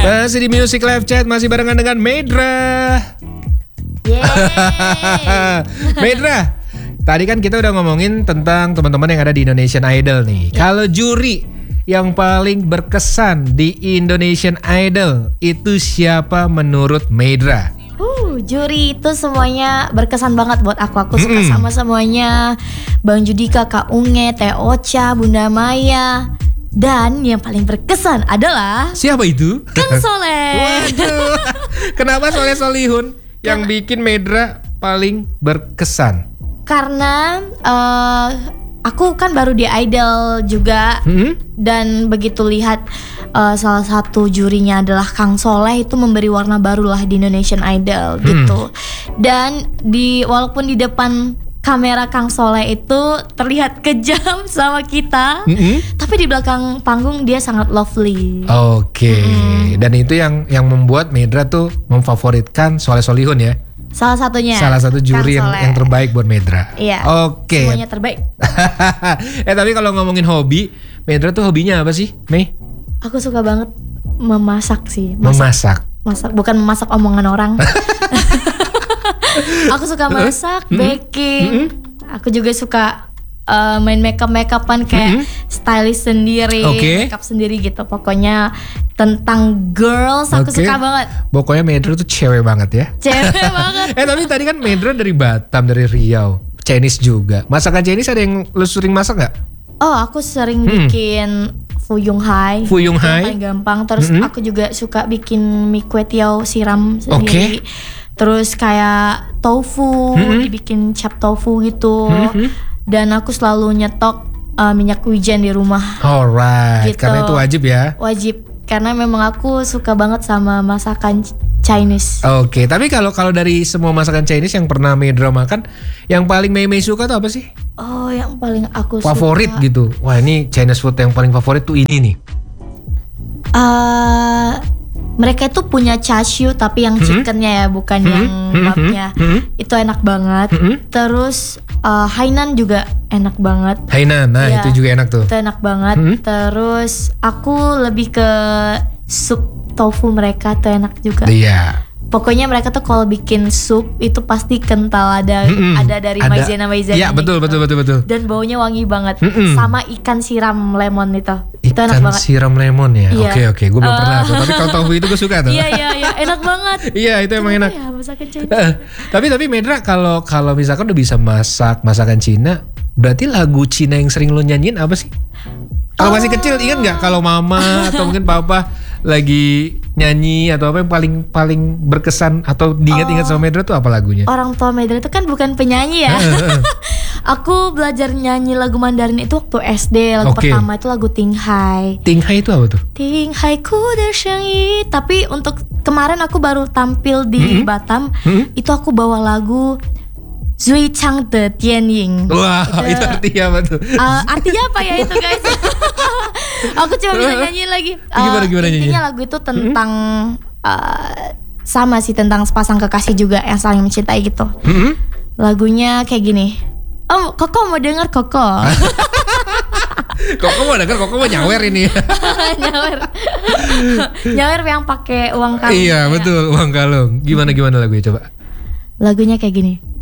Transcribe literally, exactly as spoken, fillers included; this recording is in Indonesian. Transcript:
Masih di Music Live Chat, masih barengan dengan Medra. Yeay. Medra, tadi kan kita udah ngomongin tentang teman-teman yang ada di Indonesian Idol nih. Ya. Kalau juri yang paling berkesan di Indonesian Idol itu siapa menurut Medra? Uh, juri itu semuanya berkesan banget buat aku. Aku suka Mm-mm. sama semuanya. Bang Judika, Kak Unge, Teh Ocha, Bunda Maya. Dan yang paling berkesan adalah Siapa itu? Kang Soleh. Waduh. Kenapa Soleh Solihun yang bikin Medra paling berkesan? Karena uh, aku kan baru di Idol juga. Hmm? Dan begitu lihat uh, salah satu jurinya adalah Kang Soleh, itu memberi warna baru lah di Indonesian Idol gitu. Dan di walaupun di depan kamera Kang Soleh itu terlihat kejam sama kita, Mm-mm. tapi di belakang panggung dia sangat lovely. Oke, dan itu yang yang membuat Medra tuh memfavoritkan Soleh Solihun ya. Salah satunya Salah satu juri yang, Kang Soleh. yang terbaik buat Medra. Iya. Oke. Semuanya terbaik. eh tapi kalau ngomongin hobi, Medra tuh hobinya apa sih, Mei? Aku suka banget memasak sih. Memasak. Masak, bukan memasak omongan orang. Aku suka masak, baking. Aku juga suka uh, main makeup makeupan kayak stylist sendiri, Oke. makeup sendiri gitu. Pokoknya tentang girls aku Oke. suka banget. Pokoknya Medra tuh cewek banget ya. Cewek banget. Eh tapi tadi kan Medra dari Batam, dari Riau, Chinese juga. Masakan Chinese ada yang lu sering masak nggak? Oh, aku sering Hmm. bikin fuyung hai. Fuyung Itu yang hai. paling gampang. Terus Mm-mm. aku juga suka bikin mie kue tiao siram sendiri. Oke. Terus kayak tofu, Mm-mm. dibikin cap tofu gitu. Mm-mm. Dan aku selalu nyetok uh, minyak wijen di rumah. Alright, Gitu. karena itu wajib ya. Wajib, karena memang aku suka banget sama masakan Chinese. Oke, tapi kalau kalau dari semua masakan Chinese yang pernah Medra makan, yang paling Mei Mei suka tuh apa sih? Oh, yang paling aku Favorit suka. gitu. Wah, ini Chinese food yang paling favorit tuh ini nih. Uh, mereka itu punya chashu tapi yang chickennya ya, bukan Hmm. yang Hmm. babnya. Hmm. Itu enak banget. Hmm. Terus uh, Hainan juga enak banget. Hainan, nah Iya. itu juga enak tuh. Itu enak banget. Hmm. Terus aku lebih ke sup tofu mereka tuh enak juga. Iya. Pokoknya mereka tuh kalau bikin sup itu pasti kental, ada Mm-mm. ada dari Ada- maizena maizena. Iya, betul, betul, betul, betul. Dan baunya wangi banget. Mm-mm. Sama ikan siram lemon itu. Itu enak Ikan banget. siram lemon ya. Iya. Oke, oke, gue belum Uh. pernah tuh. Tapi kalau tofu itu gue suka tuh. Iya iya iya, enak banget. Iya, itu emang enak. Ya, masakan Cina. Eh, tapi tapi Medra kalau kalau misalkan udah bisa masak masakan Cina, berarti lagu Cina yang sering lo nyanyiin apa sih? Kalau masih kecil ingat nggak kalau mama atau mungkin papa lagi nyanyi atau apa yang paling paling berkesan atau diingat-ingat sama Medra tuh apa lagunya? Orang tua Medra itu kan bukan penyanyi ya. Aku belajar nyanyi lagu Mandarin itu waktu S D. Lagu Oke. pertama itu lagu Ting Hai. Ting Hai itu apa tuh? Ting Hai ku de sheng yi. Tapi untuk kemarin aku baru tampil di Mm-mm. Batam. Mm-mm. Itu aku bawa lagu Zui Chang de Tian Ying. Wah, Itu- itu artinya apa tuh? Uh, artinya apa ya itu guys? Aku cuma bisa nyanyiin lagi. Uh, Gimana, gimana intinya nyanyinya? lagu itu tentang uh, sama sih, tentang sepasang kekasih juga yang saling mencintai gitu. Mm-mm. Lagunya kayak gini. Oh, Koko mau denger Koko? Koko mau denger, Koko mau nyawer ini. Nyawer. Nyawer yang pakai uang kalung. Iya, Ya. betul, uang kalung. Gimana gimana lagunya coba? Lagunya kayak gini.